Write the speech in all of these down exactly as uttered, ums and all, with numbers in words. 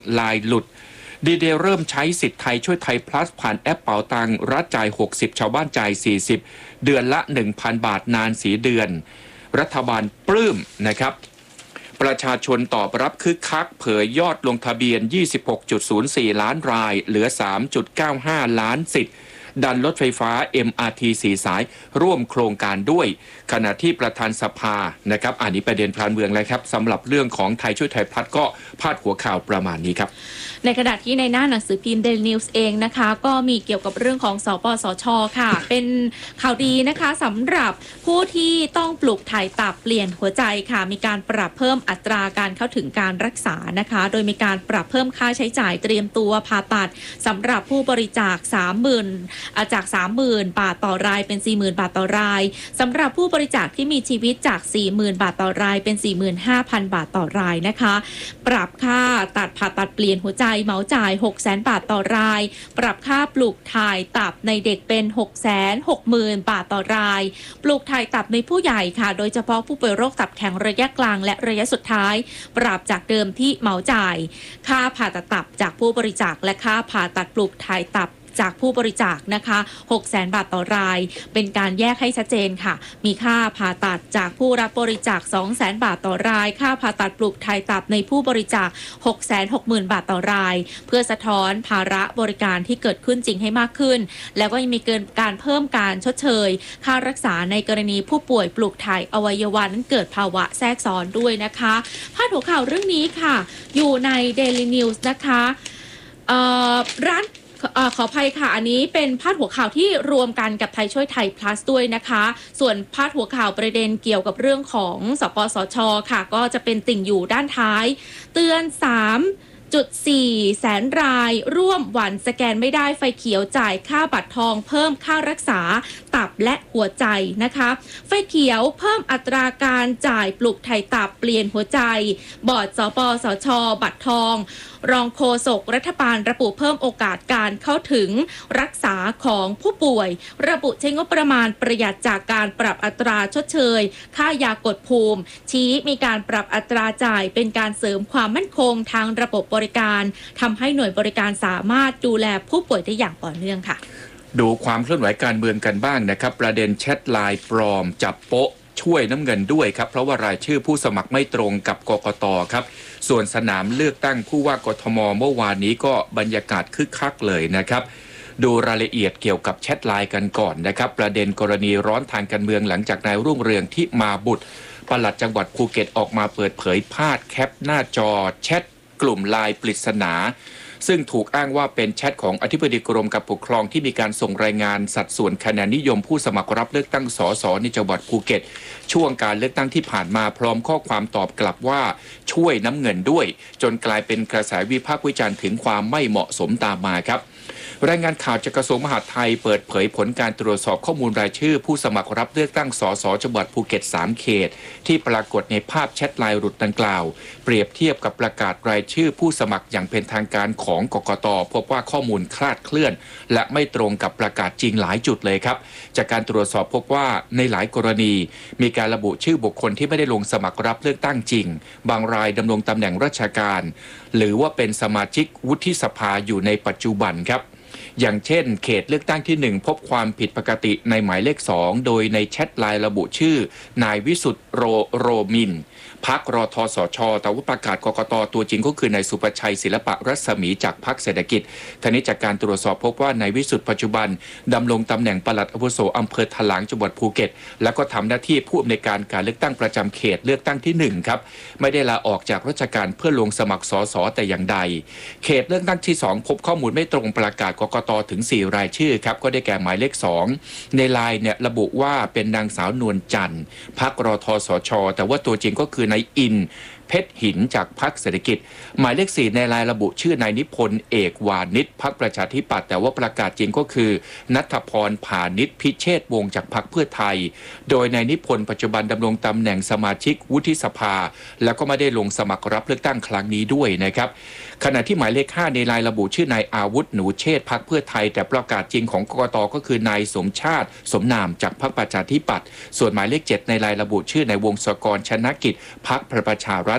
ลายหลุดดีเดย์เริ่มใช้สิทธิ์ไทยช่วยไทย plus ผ่านแอปเป๋าตังค์รัฐจ่ายหกสิบชาวบ้านจ่ายสี่สิบเดือนละ หนึ่งพัน บาทนานสี่เดือนรัฐบาลปลื้มนะครับประชาชนตอบรับคึกคักเผยยอดลงทะเบียน ยี่สิบหกจุดศูนย์สี่ ล้านรายเหลือ สามจุดเก้าห้า ล้านสิทธิ์ดันรถไฟฟ้า เอ็ม อาร์ ที สี่ สายร่วมโครงการด้วยขณะที่ประธานสภานะครับอันนี้ประเด็นพลานเมืองแล้วครับสำหรับเรื่องของไทยช่วยไทยพลัดก็พาดหัวข่าวประมาณนี้ครับในขณะที่ในหน้าหนังสือพิมพ์ Daily News เองนะคะก็มีเกี่ยวกับเรื่องของสปสช.ค่ะ เป็นข่าวดีนะคะสำหรับผู้ที่ต้องปลูกถ่ายตับเปลี่ยนหัวใจค่ะมีการปรับเพิ่มอัตราการเข้าถึงการรักษานะคะโดยมีการปรับเพิ่มค่าใช้จ่ายเตรียมตัวผ่าตัดสำหรับผู้บริจาค สามหมื่น จาก สามหมื่น บาทต่อรายเป็น สี่หมื่น บาทต่อรายสำหรับผู้บริจาคที่มีชีวิตจาก สี่หมื่น บาทต่อรายเป็น สี่หมื่นห้าพัน บาทต่อรายนะคะปรับค่าตัดผ่าตัดเปลี่ยนหัวใจเหมาจ่าย หกแสน บาทต่อรายปรับค่าปลูกถ่ายตับในเด็กเป็น หกแสนหกหมื่น บาทต่อรายปลูกถ่ายตับในผู้ใหญ่ค่ะโดยเฉพาะผู้ป่วยโรคตับแข็งระยะกลางและระยะสุดท้ายปรับจากเดิมที่เหมาจ่ายค่าผ่าตัดตับจากผู้บริจาคและค่าผ่าตัดปลูกถ่ายตับจากผู้บริจาคนะคะ หกแสน บาทต่อรายเป็นการแยกให้ชัดเจนค่ะมีค่าผ่าตัดจากผู้รับบริจาค สองแสน บาทต่อรายค่าผ่าตัดปลูกถ่ายตับในผู้บริจาค หกแสนหกหมื่น บาทต่อรายเพื่อสะท้อนภาระบริการที่เกิดขึ้นจริงให้มากขึ้นแล้วก็ยังมีการเพิ่มการชดเชยค่ารักษาในกรณีผู้ป่วยปลูกถ่ายอวัยวะนั้นเกิดภาวะแทรกซ้อนด้วยนะคะพาดหัวข่าวเรื่องนี้ค่ะอยู่ใน Daily News นะคะร้านขออภัยค่ะอันนี้เป็นพาดหัวข่าวที่รวมกันกับไทยช่วยไทย plus ด้วยนะคะส่วนพาดหัวข่าวประเด็นเกี่ยวกับเรื่องของสปสช.ค่ะก็จะเป็นติ่งอยู่ด้านท้ายเตือนสามจุดสี่ แสนรายร่วมหวันสแกนไม่ได้ไฟเขียวจ่ายค่าบัตรทองเพิ่มค่ารักษาตับและหัวใจนะคะไฟเขียวเพิ่มอัตราการจ่ายปลูกไถ่ตับเปลี่ยนหัวใจบอร์ดสปสช.บัตรทองรองโฆษกรัฐบาลระบุเพิ่มโอกาสการเข้าถึงรักษาของผู้ป่วยระบุใช้งบประมาณประหยัดจากการปรับอัตราชดเชยค่ายากดภูมิชี้มีการปรับอัตราจ่ายเป็นการเสริมความมั่นคงทางระบบบริการทำให้หน่วยบริการสามารถดูแลผู้ป่วยได้อย่างต่อเนื่องค่ะดูความเคลื่อนไหวการเมืองกันบ้างนะครับประเด็นแชทไลน์ปลอมจับโป๊ะช่วยน้ำเงินด้วยครับเพราะว่ารายชื่อผู้สมัครไม่ตรงกับกกต.ครับส่วนสนามเลือกตั้งผู้ว่ากทม.เมื่อวานนี้ก็บรรยากาศคึกคักเลยนะครับดูรายละเอียดเกี่ยวกับแชทไลน์กันก่อนนะครับประเด็นกรณีร้อนทางการเมืองหลังจากนายรุ่งเรืองที่มาบุตรปลัดจังหวัดภูเก็ตออกมาเปิดเผยภาพแคปหน้าจอแชทกลุ่มไลน์ปริศนาซึ่งถูกอ้างว่าเป็นแชทของอธิบดีกรมการปกครองที่มีการส่งรายงานสัดส่วนคะแนนนิยมผู้สมัครรับเลือกตั้งสสในจังหวัดภูเก็ตช่วงการเลือกตั้งที่ผ่านมาพร้อมข้อความตอบกลับว่าช่วยน้ำเงินด้วยจนกลายเป็นกระแสวิพากษ์วิจารณ์ถึงความไม่เหมาะสมตามมาครับรายงานข่าวจากกระทรวงมหาดไทยเปิดเผยผลการตรวจสอบข้อมูลรายชื่อผู้สมัครรับเลือกตั้งสสจังหวัดภูเก็ตสามเขตที่ปรากฏในภาพแชทไลน์หลุดดังกล่าวเปรียบเทียบกับประกาศรายชื่อผู้สมัครอย่างเป็นทางการของกกต.พบว่าข้อมูลคลาดเคลื่อนและไม่ตรงกับประกาศจริงหลายจุดเลยครับจากการตรวจสอบพบว่าในหลายกรณีมีการระบุชื่อบุคคลที่ไม่ได้ลงสมัครรับเลือกตั้งจริงบางรายดำรงตำแหน่งราชการหรือว่าเป็นสมาชิกวุฒิสภาอยู่ในปัจจุบันครับอย่างเช่นเขตเลือกตั้งที่หนึ่งพบความผิดปกติในหมายเลขสองโดยในแชทไลน์ระบุชื่อนายวิสุทธิ์โรโรมินพรรครทสชแต่ว่าประกาศกกต.ตัวจริงก็คือนายสุประชัยศิลปะรัศมีจากพรรคเศรษฐกิจทนี้จากการตรวจสอบพบว่านายวิสุทธิ์ปัจจุบันดำรงตำแหน่งปลัดอาวุโสอำเภอถลางจังหวัดภูเก็ตแล้วก็ทำหน้าที่ผู้อำนวยการการเลือกตั้งประจำเขตเลือกตั้งที่หนึ่งครับไม่ได้ลาออกจากราชการเพื่อลงสมัครสสแต่อย่างใดเขตเลือกตั้งที่สองพบข้อมูลไม่ตรงประกาศกกต.ถึงสี่รายชื่อครับก็ได้แก่หมายเลขสองในไลน์เนี่ยระบุว่าเป็นนางสาวนวลจันทร์พรรครทสชแต่ว่าตัวจริงก็คือนายอินเพชรหินจากพรรคเศรษฐกิจหมายเลขสี่ในรายระบุชื่อนายนิพนธ์เอกวานิชพรรคประชาธิปัตย์แต่ว่าประกาศจริงก็คือณัฐพรผานิชพิเชษวงศ์จากพรรคเพื่อไทยโดยนายนิพนธ์ปัจจุบันดำรงตำแหน่งสมาชิกวุฒิสภาแล้วก็ไม่ได้ลงสมัครรับเลือกตั้งครั้งนี้ด้วยนะครับขณะที่หมายเลขห้าในรายระบุชื่อนายอาวุธหนูเชษพรรคเพื่อไทยแต่ประกาศจริงของกกต.ก็คือนายสมชาติสมนามจากพรรคประชาธิปัตย์ส่วนหมายเลขเจ็ดในรายระบุชื่อนายวงศกรชนกิจพรรคประชารัฐ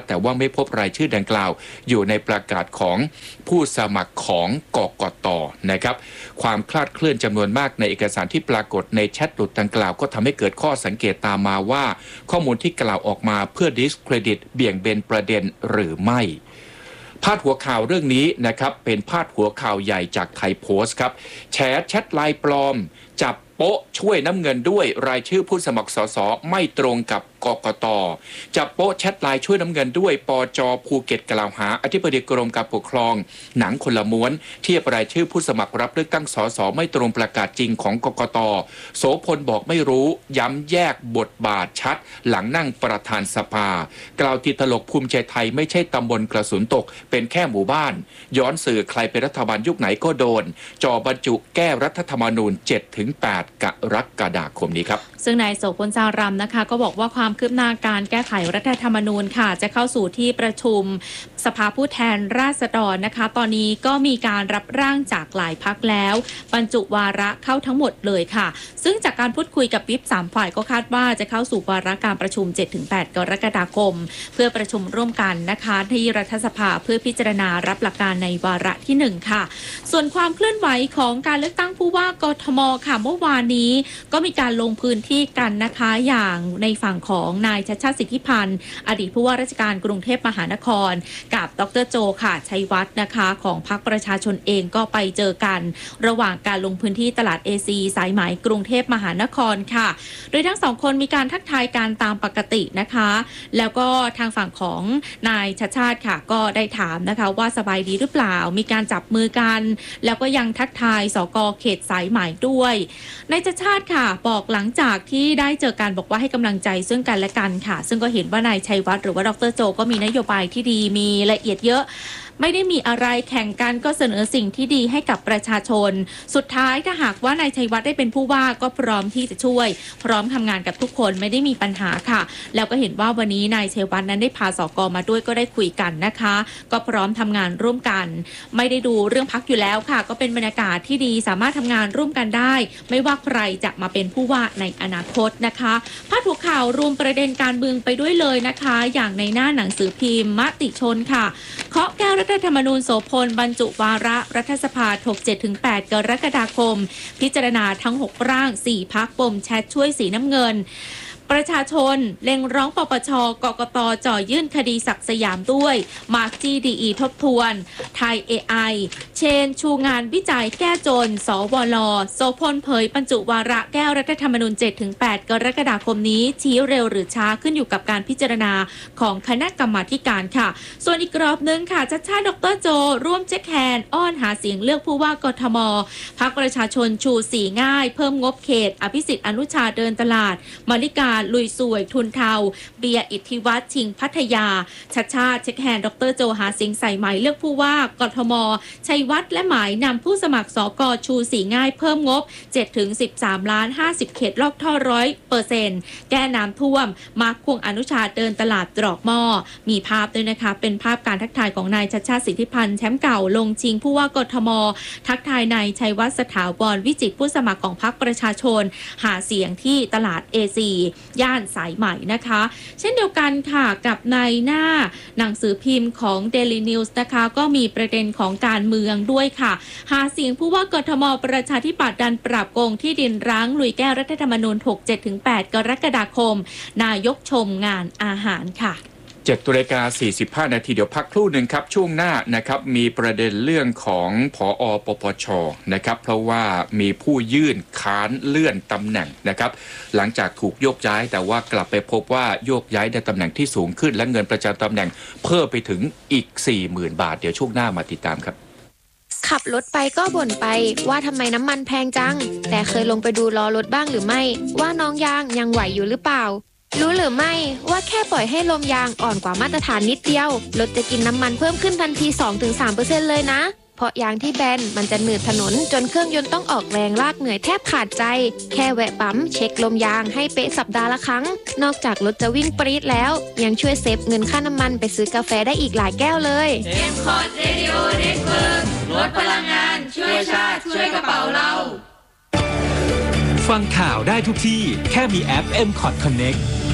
แต่ว่าไม่พบรายชื่อดังกล่าวอยู่ในประกาศของผู้สมัครของกกต.นะครับความคลาดเคลื่อนจำนวนมากในเอกสารที่ปรากฏในแชทหลุดดังกล่าวก็ทำให้เกิดข้อสังเกตตามมาว่าข้อมูลที่กล่าวออกมาเพื่อดิสเครดิตเบี่ยงเบนประเด็นหรือไม่พาดหัวข่าวเรื่องนี้นะครับเป็นพาดหัวข่าวใหญ่จากไทยโพสต์ครับแฉแชทไลน์ปลอมจับโป๊ะช่วยน้ำเงินด้วยรายชื่อผู้สมัครสสไม่ตรงกับกกต.จับโป๊ะแชทไลน์ช่วยน้ำเงินด้วยปจ.ภูเก็ตกล่าวหาอธิบดีกรมการปกครองหนังคนละม้วนเทียบรายชื่อผู้สมัครรับเลือกตั้งสสไม่ตรงประกาศจริงของกกต.โสพลบอกไม่รู้ย้ำแยกบทบาทชัดหลังนั่งประธานสภากล่าวติดตลกภูมิใจไทยไม่ใช่ตำบลกระสุนตกเป็นแค่หมู่บ้านย้อนสื่อใครเป็นรัฐบาลยุคไหนก็โดนจ่อบรรจุแก้รัฐธรรมนูญ เจ็ดถึงแปด กรกฎาคมนี้ครับซึ่งนายโสพล จารำนะคะก็บอกว่าความคืบหน้าการแก้ไขรัฐธรรมนูญค่ะจะเข้าสู่ที่ประชุมสภาผู้แทนราษฎรนะคะตอนนี้ก็มีการรับร่างจากหลายพักแล้วบรรจุวาระเข้าทั้งหมดเลยค่ะซึ่งจากการพูดคุยกับวิปสามฝ่ายก็คาดว่าจะเข้าสู่วาระการประชุม เจ็ดถึงแปด กรกฎาคมเพื่อประชุมร่วมกันนะคะที่รัฐสภาเพื่อพิจารณารับหลักการในวาระที่หนึ่งค่ะส่วนความเคลื่อนไหวของการเลือกตั้งผู้ว่ากทมค่ะเมื่อวานนี้ก็มีการลงพื้นที่กันนะคะอย่างในฝั่งของนายชัชชาติสิทธิพันธ์อดีตผู้ว่าราชการกรุงเทพมหานครกับดรโจค่ะชัยวัฒน์นะคะของพรรคประชาชนเองก็ไปเจอกันระหว่างการลงพื้นที่ตลาด เอ ซี สายไหมกรุงเทพมหานครค่ะโดยทั้งสองคนมีการทักทายกันตามปกตินะคะแล้วก็ทางฝั่งของนายชัชชาติค่ะก็ได้ถามนะคะว่าสบายดีหรือเปล่ามีการจับมือกันแล้วก็ยังทักทายสกเขตสายไหมด้วยนายชัชชาติค่ะบอกหลังจากที่ได้เจอกันบอกว่าให้กำลังใจซึ่งกันและกันค่ะซึ่งก็เห็นว่านายชัยวัฒน์หรือว่าดรโจก็มีนโยบายที่ดีมีละเอียดเยอะไม่ได้มีอะไรแข่งกันก็เสนอสิ่งที่ดีให้กับประชาชนสุดท้ายถ้าหากว่านายชัยวัฒน์ได้เป็นผู้ว่าก็พร้อมที่จะช่วยพร้อมทำงานกับทุกคนไม่ได้มีปัญหาค่ะแล้วก็เห็นว่าวันนี้นายชัยวัฒน์นั้นได้พาสกมาด้วยก็ได้คุยกันนะคะก็พร้อมทำงานร่วมกันไม่ได้ดูเรื่องพรรคอยู่แล้วค่ะก็เป็นบรรยากาศที่ดีสามารถทำงานร่วมกันได้ไม่ว่าใครจะมาเป็นผู้ว่าในอนาคตนะคะพาดหัวข่าวรวมประเด็นการเมืองไปด้วยเลยนะคะอย่างในหน้าหนังสือพิมพ์มติชนค่ะเคาะแก้วรัฐธรรมนูญโสพลบรรจุวาระรัฐสภาถก เจ็ดถึงแปด กรกฎาคมพิจารณาทั้งหกร่างสี่พรรคปมแชทช่วยสีน้ำเงินประชาชนเล็งร้องปปชกกตจ่อยื่นคดีศักดิ์สยามด้วยมาร์คจีดีอีทบทวนไทย เอ ไอ เชนชูงานวิจัยแก้จนสวลโสพลเผยบรรจุวาระแก้วรัฐธรรมนูญ เจ็ดถึงแปด กรกฎาคมนี้ชี้เร็วหรือช้าขึ้นอยู่กับการพิจารณาของคณะกรรมาการค่ะส่วนอีกรอบนึงค่ะชัชชาติดรโจร่วมเช็คแฮนด์อ้อนหาเสียงเลือกผู้ว่ากทมพรรคประชาชนชูสีง่ายเพิ่มงบเขตอภิสิทธิ์อนุชาเดินตลาดมาริกาลุยสวยทุนเทาเบียร์อิทธิวัฒน์ชิงพัทยาชัชชาติเช็คแฮนด์ดรโจหาเสียงใส่ไหมเลือกผู้ว่ากทมชัยวัฒน์และหมายนำผู้สมัครสกชูสีง่ายเพิ่มงบ เจ็ดถึงสิบสามล้านห้าสิบ เขตลอกท่อ ร้อยเปอร์เซ็นต์ แก้น้ำท่วมมาร์คควงอนุชาเดินตลาดตรอกหม้อมีภาพด้วยนะคะเป็นภาพการทักทายของนายชัชชาติสิทธิพันธ์แชมป์เก่าลงชิงผู้ว่ากทมทักทายนายชัยวัฒน์สถาวรวิจิตรผู้สมัครของพรรคประชาชนหาเสียงที่ตลาด เอ ซี ย่านสายใหม่นะคะเช่นเดียวกันค่ะกับในหน้าหนังสือพิมพ์ของ Daily News นะคะก็มีประเด็นของการเมืองด้วยค่ะหาเสียงผู้ว่ากทมประชาธิปัตย์ดันปราบโกงที่ดินร้างลุยแก้รัฐธรรมนูญ หก เจ็ดถึงแปด กรกฎาคมนายกชมงานอาหารค่ะเจ็ดนาฬิกาสี่สิบห้านาทีเดี๋ยวพักครู่หนึ่งครับช่วงหน้านะครับมีประเด็นเรื่องของผอ.ปปช.นะครับเพราะว่ามีผู้ยื่นค้านเลื่อนตำแหน่งนะครับหลังจากถูกโยกย้ายแต่ว่ากลับไปพบว่าโยกย้ายในตำแหน่งที่สูงขึ้นและเงินประจำตำแหน่งเพิ่มไปถึงอีก สี่หมื่น บาทเดี๋ยวช่วงหน้ามาติดตามครับขับรถไปก็บ่นไปว่าทำไมน้ำมันแพงจังแต่เคยลงไปดูล้อรถบ้างหรือไม่ว่าน้องยางยังไหวอยู่หรือเปล่ารู้หรือไม่ว่าแค่ปล่อยให้ลมยางอ่อนกว่ามาตรฐานนิดเดียวรถจะกินน้ำมันเพิ่มขึ้นทันที สองถึงสามเปอร์เซ็นต์ เลยนะเพราะยางที่แบนมันจะหนืดถนนจนเครื่องยนต์ต้องออกแรงลากเหนื่อยแทบขาดใจแค่แวะปั๊มเช็คลมยางให้เป๊ะสัปดาห์ละครั้งนอกจากรถจะวิ่งปรี๊ดแล้วยังช่วยเซฟเงินค่าน้ำมันไปซื้อกาแฟได้อีกหลายแก้วเลยเอ็มคอร์ดเรดิโอเน็ตเวิร์กลดพลังงานช่วยชาติช่วยกระเป๋าเราฟังข่าวได้ทุกที่แค่มีแอป เอ็ม คอร์ด Connect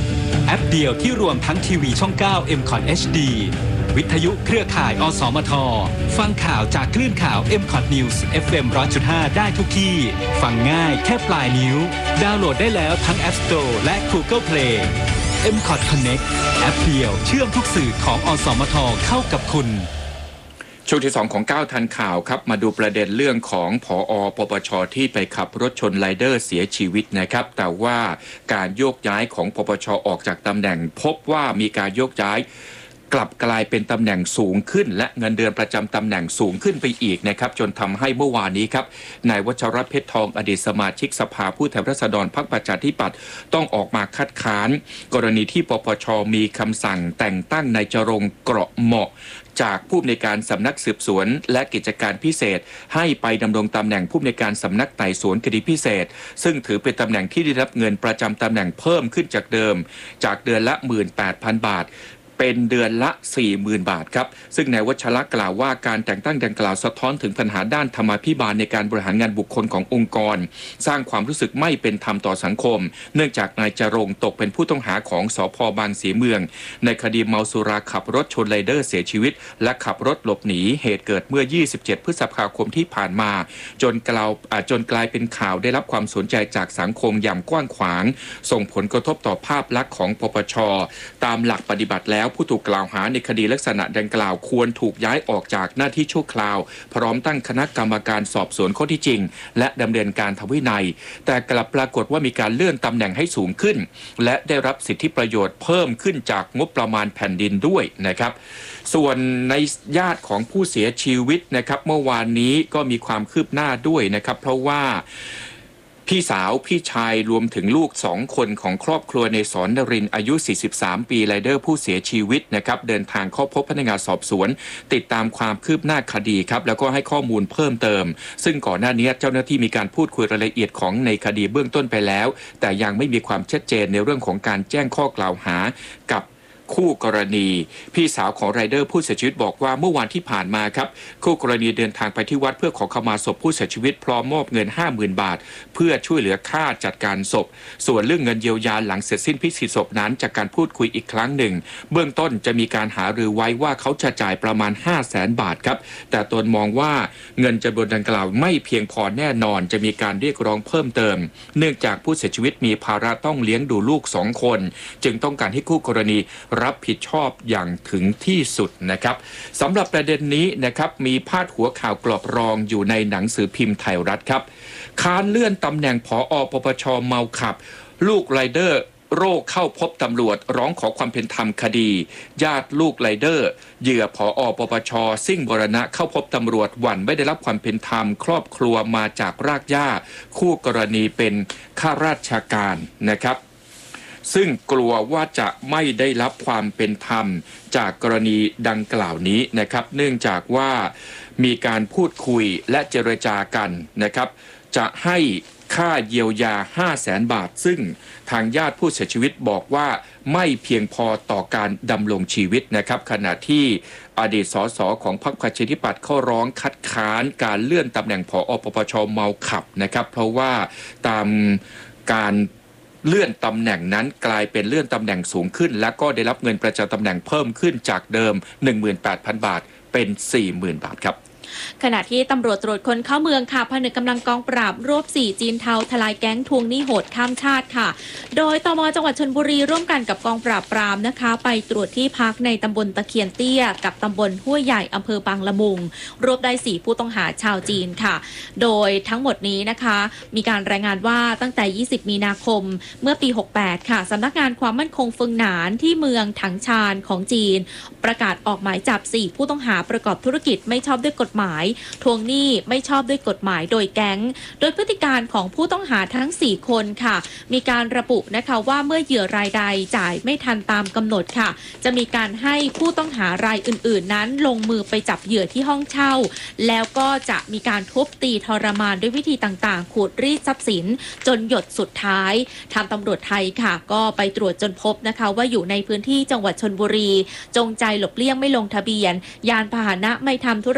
แอปเดียวที่รวมทั้งทีวีช่อง เก้า เอ็ม คอท เอช ดี วิทยุเครือข่ายอสมทฟังข่าวจากคลื่นข่าว เอ็ม คอท News เอฟ เอ็ม หนึ่งร้อยจุดห้า ได้ทุกที่ฟังง่ายแค่ปลายนิ้วดาวน์โหลดได้แล้วทั้ง App Store และ Google Play เอ็ม คอท Connect แอปเดียวเชื่อมทุกสื่อของอสมทเข้ากับคุณช่วงที่สองของเก้าทันข่าวครับมาดูประเด็นเรื่องของผอ.ปปช.ที่ไปขับรถชนไรเดอร์เสียชีวิตนะครับแต่ว่าการโยกย้ายของปปช.ออกจากตำแหน่งพบว่ามีการโยกย้ายกลับกลายเป็นตำแหน่งสูงขึ้นและเงินเดือนประจำตำแหน่งสูงขึ้นไปอีกนะครับจนทำให้เมื่อวานนี้ครับนายวัชรเพชรทองอดีตสมาชิกสภาผู้แทนราษฎรพรรคประชาธิปัตย์ต้องออกมาคัดค้านกรณีที่ปปช.มีคำสั่งแต่งตั้งนายจรงค์เกราะเหมาะจากผู้อำนวยการสำนักสืบสวนและกิจการพิเศษให้ไปดำรงตำแหน่งผู้อำนวยการสำนักไต่สวนคดีพิเศษซึ่งถือเป็นตำแหน่งที่ได้รับเงินประจำตำแหน่งเพิ่มขึ้นจากเดิมจากเดือนละ หนึ่งหมื่นแปดพัน บาทเป็นเดือนละ สี่หมื่น บาทครับซึ่งนายวัชระกล่าวว่าการแต่งตั้งดังกล่าวสะท้อนถึงปัญหาด้านธรรมาภิบาลในการบริหารงานบุคคลขององค์กรสร้างความรู้สึกไม่เป็นธรรมต่อสังคมเนื่องจากนายจรงค์ตกเป็นผู้ต้องหาของสภ.บางสีเมืองในคดีเมาสุราขับรถชนไรเดอร์เสียชีวิตและขับรถหลบหนีเหตุเกิดเมื่อยี่สิบเจ็ดพฤษภาคมที่ผ่านมาจนกล่าวจนกลายเป็นข่าวได้รับความสนใจจากสังคมอย่างกว้างขวางส่งผลกระทบต่อภาพลักษณ์ของปปช.ตามหลักปฏิบัติแล้วผู้ถูกกล่าวหาในคดีลักษณะดังกล่าวควรถูกย้ายออกจากหน้าที่ชั่วคราวพร้อมตั้งคณะกรรมการสอบสวนข้อที่จริงและดำเนินการทางวินัยแต่กลับปรากฏว่ามีการเลื่อนตำแหน่งให้สูงขึ้นและได้รับสิทธิประโยชน์เพิ่มขึ้นจากงบประมาณแผ่นดินด้วยนะครับส่วนในญาติของผู้เสียชีวิตนะครับเมื่อวานนี้ก็มีความคืบหน้าด้วยนะครับเพราะว่าพี่สาวพี่ชายรวมถึงลูกสองคนของครอบครัวในสอนนรินทร์อายุสี่สิบสามปีไรเดอร์ผู้เสียชีวิตนะครับเดินทางเข้าพบพนักงานสอบสวนติดตามความคืบหน้าคดีครับแล้วก็ให้ข้อมูลเพิ่มเติมซึ่งก่อนหน้านี้เจ้าหน้าที่มีการพูดคุยรายละเอียดของในคดีเบื้องต้นไปแล้วแต่ยังไม่มีความชัดเจนในเรื่องของการแจ้งข้อกล่าวหากับคู่กรณีพี่สาวของไรเดอร์ผู้เสียชีวิตบอกว่าเมื่อวานที่ผ่านมาครับคู่กรณีเดินทางไปที่วัดเพื่อขอขมาศพผู้เสียชีวิตพร้อมมอบเงิน ห้าหมื่น บาทเพื่อช่วยเหลือค่าจัดการศพส่วนเรื่องเงินเยียวยาหลังเสร็จสิ้นพิธีศพนั้นจากการพูดคุยอีกครั้งหนึ่งเบื้องต้นจะมีการหารือไว้ว่าเขาจะจ่ายประมาณ ห้าแสน บาทครับแต่ตนมองว่าเงินจำนวนดังกล่าวไม่เพียงพอแน่นอนจะมีการเรียกร้องเพิ่มเติมเนื่องจากผู้เสียชีวิตมีภาระต้องเลี้ยงดูลูกสองคนจึงต้องการให้คู่กรณีรับผิดชอบอย่างถึงที่สุดนะครับสำหรับประเด็นนี้นะครับมีพาดหัวข่าวกรอบรองอยู่ในหนังสือพิมพ์ไทยรัฐครับค้านเลื่อนตำแหน่งผอ.ปปช.เมาขับลูกไรเดอร์โรคเข้าพบตำรวจร้องขอความเป็นธรรมคดีญาติลูกไรเดอร์เหยื่อผอ.ปปช.ซิ่งบรณะเข้าพบตำรวจหวั่นไม่ได้รับความเป็นธรรมครอบครัวมาจากรากหญ้าคู่กรณีเป็นข้าราชการนะครับซึ่งกลัวว่าจะไม่ได้รับความเป็นธรรมจากกรณีดังกล่าวนี้นะครับเนื่องจากว่ามีการพูดคุยและเจรจากันนะครับจะให้ค่าเยียวยา ห้าแสน บาทซึ่งทางญาติผู้เสียชีวิตบอกว่าไม่เพียงพอต่อการดำรงชีวิตนะครับขณะที่อดีตสสของพรรคประชาธิปัตย์เข้าร้องคัดค้านการเลื่อนตำแหน่งผอ.ปปช.เมาขับนะครับเพราะว่าตามการเลื่อนตำแหน่งนั้นกลายเป็นเลื่อนตำแหน่งสูงขึ้นและก็ได้รับเงินประจำตำแหน่งเพิ่มขึ้นจากเดิม หนึ่งหมื่นแปดพัน บาทเป็น สี่หมื่น บาทครับขณะที่ตำรวจตรวจคนเข้าเมืองค่ะผนึกกำลังกองปราบรวบสี่จีนเทาทลายแก๊งทวงหนี้โหดข้ามชาติค่ะโดยตม.จังหวัดชลบุรีร่วมกันกับกองปราบปรามนะคะไปตรวจที่พักในตำบลตะเคียนเตี้ยกับตำบลห้วยใหญ่อำเภอบางละมุงรวบได้สี่ผู้ต้องหาชาวจีนค่ะโดยทั้งหมดนี้นะคะมีการรายงานว่าตั้งแต่ยี่สิบมีนาคมเมื่อปีหกแปดค่ะสำนักงานความมั่นคงเฟิงหนานที่เมืองถังชานของจีนประกาศออกหมายจับสี่ผู้ต้องหาประกอบธุรกิจไม่ชอบด้วยกฎหมายทวงหนี้ไม่ชอบด้วยกฎหมายโดยแก๊งโดยพฤติการของผู้ต้องหาทั้งสี่คนค่ะมีการระบุนะคะว่าเมื่อเหยื่อรายใดจ่ายไม่ทันตามกำหนดค่ะจะมีการให้ผู้ต้องหารายอื่นๆนั้นลงมือไปจับเหยื่อที่ห้องเช่าแล้วก็จะมีการทุบตีทรมานด้วยวิธีต่างๆขูดรีดทรัพย์สินจนหยดสุดท้ายทางตำรวจไทยค่ะก็ไปตรวจจนพบนะคะว่าอยู่ในพื้นที่จังหวัดชลบุรีจงใจหลบเลี่ยงไม่ลงทะเบียนยานพาหนะไม่ทำธุรกรรมใน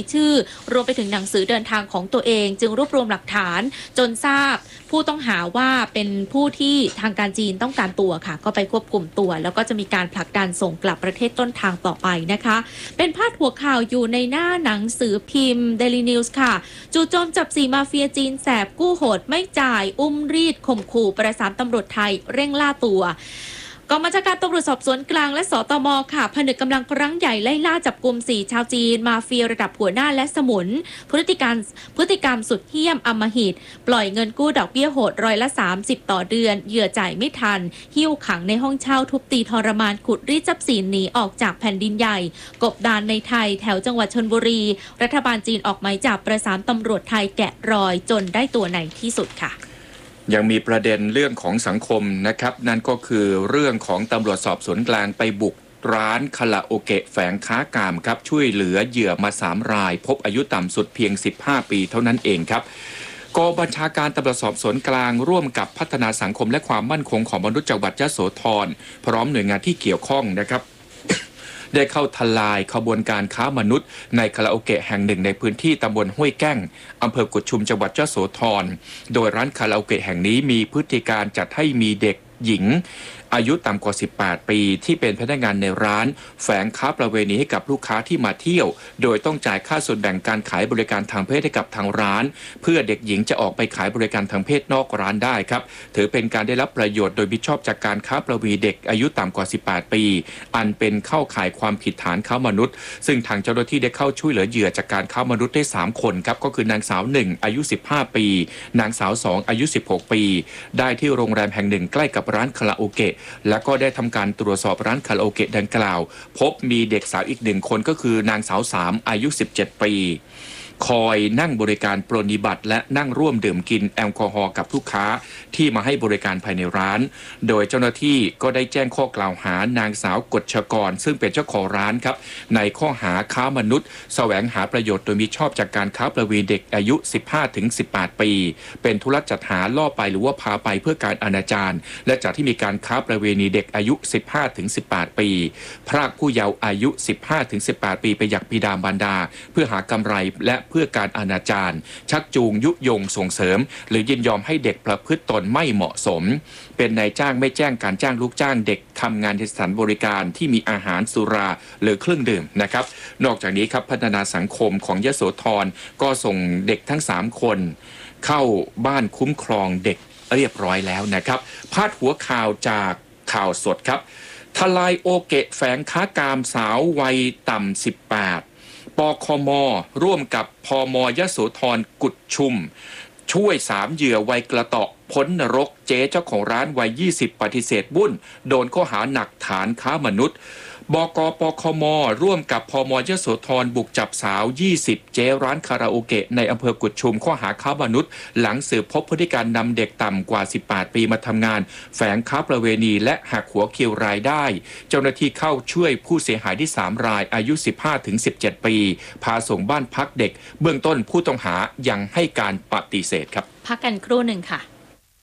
ชื่อรวมไปถึงหนังสือเดินทางของตัวเองจึงรวบรวมหลักฐานจนทราบผู้ต้องหาว่าเป็นผู้ที่ทางการจีนต้องการตัวค่ะก็ไปควบคุมตัวแล้วก็จะมีการผลักดันส่งกลับประเทศต้นทางต่อไปนะคะเป็นพาดหัวข่าวอยู่ในหน้าหนังสือพิมพ์ Daily News ค่ะจู่โจมจับสี่มาเฟียจีนแสบกู้โหดไม่จ่ายอุ้มรีดข่มขู่ประสานตำรวจไทยเร่งล่าตัวกองบัญชาการตำรวจสอบสวนกลางและสตมค่ะผนึกกำลังครั้งใหญ่ไล่ล่าจับกลุ่มสี่ชาวจีนมาเฟียระดับหัวหน้าและสมุนพฤติการพฤติกรรมสุดเหี้ยมอำมหิตปล่อยเงินกู้ดอกเบี้ยโหดร้อยละสามสิบต่อเดือนเหยื่อจ่ายไม่ทันหิ้วขังในห้องเช่าทุบตีทรมานขุดรีดทรัพย์สินหนีออกจากแผ่นดินใหญ่กบดานในไทยแถวจังหวัดชลบุรีรัฐบาลจีนออกหมายจับประสานตำรวจไทยแกะรอยจนได้ตัวในที่สุดค่ะยังมีประเด็นเรื่องของสังคมนะครับนั่นก็คือเรื่องของตำรวจสอบสวนกลางไปบุกร้านคาราโอเกะแฝงค้ากามครับช่วยเหลือเหยื่อมาสามรายพบอายุต่ำสุดเพียงสิบห้าปีเท่านั้นเองครับกองบัญชาการตำรวจสอบสวนกลางร่วมกับพัฒนาสังคมและความมั่นคงของมนุษย์จังหวัดยโสธรพร้อมหน่วยงานที่เกี่ยวข้องนะครับได้เข้าทลายขบวนการค้ามนุษย์ในคาราโอเกะแห่งหนึ่งในพื้นที่ตำบลห้วยแก้งอำเภอกุดชุมจังหวัดยโสธรโดยร้านคาราโอเกะแห่งนี้มีพฤติการจัดให้มีเด็กหญิงอายุต่ำกว่าสิบแปดปีที่เป็นพนักงานในร้านแฝงค้าประเวณีให้กับลูกค้าที่มาเที่ยวโดยต้องจ่ายค่าส่วนแบ่งการขายบริการทางเพศให้กับทางร้านเพื่อเด็กหญิงจะออกไปขายบริการทางเพศนอกร้านได้ครับถือเป็นการได้รับประโยชน์โดยมิชอบจากการค้าประเวณีเด็กอายุต่ำกว่าสิบแปดปีอันเป็นเข้าข่ายความผิดฐานค้ามนุษย์ซึ่งทางเจ้าหน้าที่ได้เข้าช่วยเหลือเหยื่อจากการค้ามนุษย์ได้สามคนครับก็คือนางสาวหนึ่งอายุสิบห้าปีนางสาวสองอายุสิบหกปีได้ที่โรงแรมแห่งหนึ่งใกล้กับร้านคาราโอเกะและก็ได้ทำการตรวจสอบร้านคาราโอเกะดังกล่าวพบมีเด็กสาวอีกหนึ่งคนก็คือนางสาวสามอายุสิบเจ็ดปีคอยนั่งบริการปรนนิบัติและนั่งร่วมดื่มกินแอลกอฮอล์กับลูกค้าที่มาให้บริการภายในร้านโดยเจ้าหน้าที่ก็ได้แจ้งข้อกล่าวหานางสาวกฎชกรซึ่งเป็นเจ้าของร้านครับในข้อหาค้ามนุษย์แสวงหาประโยชน์โดยมิชอบจากการค้าประเวณีเด็กอายุ สิบห้าถึงสิบแปด ปีเป็นธุรจัดหาล่อไปหรือว่าพาไปเพื่อการอนาจารและจากที่มีการค้าประเวณีเด็กอายุ สิบห้าถึงสิบแปด ปีพรากผู้เยาว์อายุ สิบห้าถึงสิบแปด ปีไปจากบิดามารดาเพื่อหากำไรและเพื่อการอนาจารชักจูงยุยงส่งเสริมหรือยินยอมให้เด็กประพฤติตนไม่เหมาะสมเป็นนายจ้างไม่แจ้งการจ้างลูกจ้างเด็กทำงานในสถานบริการที่มีอาหารสุราหรือเครื่องดื่มนะครับนอกจากนี้ครับพัฒนาสังคมของยโสธรก็ส่งเด็กทั้งสามคนเข้าบ้านคุ้มครองเด็กเรียบร้อยแล้วนะครับพาดหัวข่าวจากข่าวสดครับทลายโอเกะแฝงค้ากามสาววัยต่ำสิบแปดปคม.ร่วมกับพม.ยโสธรกุดชุมช่วยสามเหยื่อวัยกระเตาะพ้นนรกเจ๊เจ้าของร้านวัยยี่สิบปฏิเสธบุ้นโดนข้อหาหนักฐานค้ามนุษย์บก.ปคม.ร่วมกับพม.ยโสธรบุกจับสาวยี่สิบเจ๊ร้านคาราโอเกะในอำเภอกุดชุมข้อหาค้ามนุษย์หลังสืบพบพฤติการนำเด็กต่ำกว่าสิบแปดปีมาทำงานแฝงค้าประเวณีและหักหัวคิวรายได้เจ้าหน้าที่เข้าช่วยผู้เสียหายที่สามรายอายุ สิบห้าถึงสิบเจ็ด ปีพาส่งบ้านพักเด็กเบื้องต้นผู้ต้องหายังให้การปฏิเสธครับพักกันครู่หนึ่งค่ะ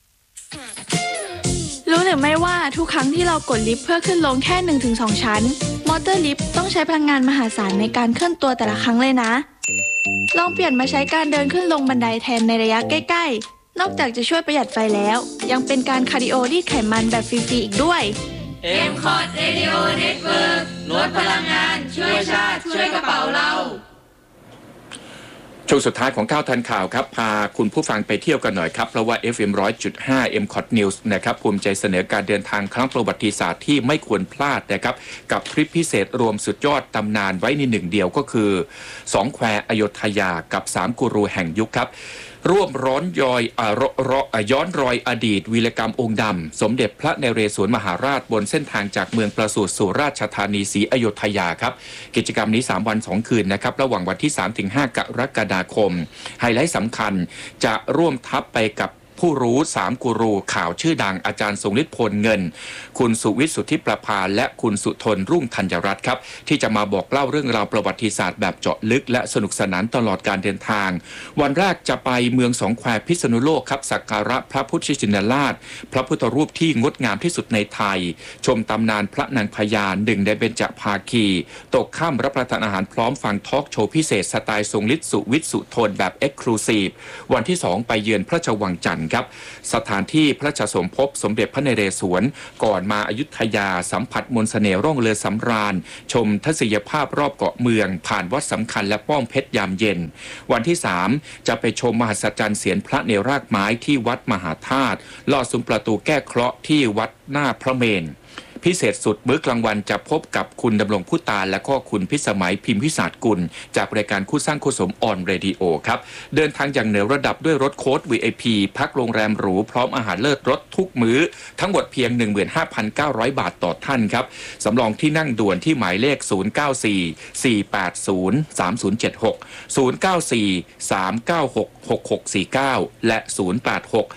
รู้หรือไม่ว่าทุกครั้งที่เรากดลิฟต์เพื่อขึ้นลงแค่ หนึ่งถึงสอง ชั้นมอเตอร์ลิฟต์ต้องใช้พลังงานมหาศาลในการเคลื่อนตัวแต่ละครั้งเลยนะลองเปลี่ยนมาใช้การเดินขึ้นลงบันไดแทนในระยะใกล้ๆนอกจากจะช่วยประหยัดไฟแล้วยังเป็นการคาร์ดิโอรีดไขมันแบบฟรีๆอีกด้วยเอ็ม คอร์ด Radio Network ลดพลังงานช่วยชาติช่วยกระเป๋าเราช่วงสุดท้ายของข่าวทันข่าวครับพาคุณผู้ฟังไปเที่ยวกันหน่อยครับเพราะว่า เอฟ เอ็ม หนึ่งร้อยจุดห้า เอ็ม คอร์ด News นะครับภูมิใจเสนอการเดินทางครั้งประวัติศาสตร์ที่ไม่ควรพลาดนะครับกับทริปพิเศษรวมสุดยอดตำนานไว้ในหนึ่งเดียวก็คือสองแควอโยธยากับสามกูรูแห่งยุคครับร่วมร้อนยอยย้อนรอยอดีตวีรกรรมองค์ดำสมเด็จพระนเรศวรมหาราชบนเส้นทางจากเมืองประสูติสู่ราชธานีศรีอโยธยาครับกิจกรรมนี้สามวันสองคืนนะครับระหว่างวันที่ สามถึงห้า กรกฎาคมไฮไลท์สำคัญจะร่วมทัพไปกับผู้รู้สามกูรูข่าวชื่อดังอาจารย์ทรงฤทธิ์พลเงินคุณสุวิทย์สุทธิประภาและคุณสุทนรุ่งธัญรัตน์ครับที่จะมาบอกเล่าเรื่องราวประวัติศาสตร์แบบเจาะลึกและสนุกสนานตลอดการเดินทางวันแรกจะไปเมืองสองแควพิษณุโลกครับสักการะพระพุทธชินราชพระพุทธรูปที่งดงามที่สุดในไทยชมตำนานพระนางพญาหนึ่งในเบญจภาคีตกค่ำรับประทานอาหารพร้อมฟังทอล์กโชว์พิเศษสไตล์ทรงฤทธิ์สุวิทย์สุทนแบบเอ็กซ์คลูซีฟวันที่สองไปเยือนพระราชวังจันทร์ครับสถานที่พระราชสมภพสมเด็จพระนเรศวรก่อนมาอยุธยาสัมผัสมนต์เสน่ห์ร่องเรือสำราญชมทัศนียภาพรอบเกาะเมืองผ่านวัดสำคัญและป้อมเพชรยามเย็นวันที่สามจะไปชมมหัศจรรย์เสียนพระเนรากไม้ที่วัดมหาธาตุลอดซุ้มประตูแก้เคราะห์ที่วัดหน้าพระเมรุพิเศษสุดมื้อกลางวันจะพบกับคุณดำรงผู้ตาและก็คุณพิสมัยพิมพิศาสกุลจากรายการคู่สร้างคู่สมออนเรดิโอครับเดินทางอย่างเหนือระดับด้วยรถโค้ด วี ไอ พี พักโรงแรมหรูพร้อมอาหารเลิศรสทุกมื้อทั้งหมดเพียง หนึ่งหมื่นห้าพันเก้าร้อย บาทต่อท่านครับสำรองที่นั่งด่วนที่หมายเลขศูนย์ เก้า สี่ สี่ แปด ศูนย์ สาม ศูนย์ เจ็ด หก ศูนย์ เก้า สี่ สาม เก้า หก หก หก สี่ เก้าและศูนย์ แปด หก